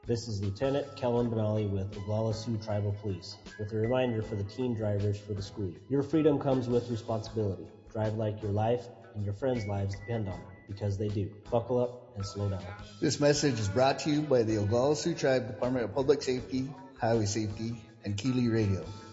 This is Lieutenant Kellen Benali with Oglala Sioux Tribal Police, with a reminder for the teen drivers for the school year. Your freedom comes with responsibility. Drive like your life and your friends' lives depend on it, because they do. Buckle up and slow down. This message is brought to you by the Oglala Sioux Tribe Department of Public Safety, Highway Safety, and Keeley Radio.